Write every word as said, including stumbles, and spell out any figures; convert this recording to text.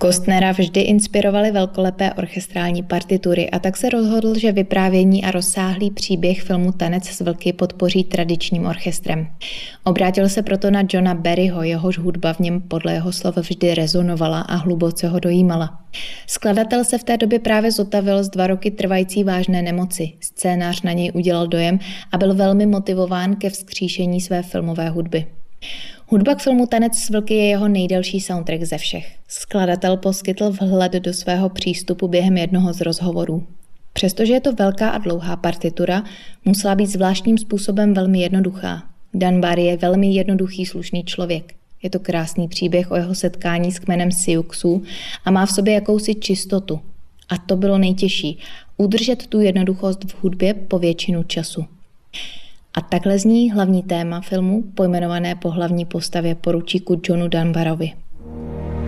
Costnera vždy inspirovaly velkolepé orchestrální partitury a tak se rozhodl, že vyprávění a rozsáhlý příběh filmu Tanec s vlky podpoří tradičním orchestrem. Obrátil se proto na Johna Barryho, jehož hudba v něm podle jeho slov vždy rezonovala a hluboce ho dojímala. Skladatel se v té době právě zotavil z dva roky trvající vážné nemoci. Scénář na něj udělal dojem a byl velmi motivován ke vzkříšení své filmové hudby. Hudba k filmu Tanec s vlky je jeho nejdelší soundtrack ze všech. Skladatel poskytl vhled do svého přístupu během jednoho z rozhovorů. Přestože je to velká a dlouhá partitura, musela být zvláštním způsobem velmi jednoduchá. Dan Barry je velmi jednoduchý, slušný člověk. Je to krásný příběh o jeho setkání s kmenem Siouxů a má v sobě jakousi čistotu. A to bylo nejtěžší, udržet tu jednoduchost v hudbě po většinu času. A takhle zní hlavní téma filmu, pojmenované po hlavní postavě poručíku Johnu Dunbarovi.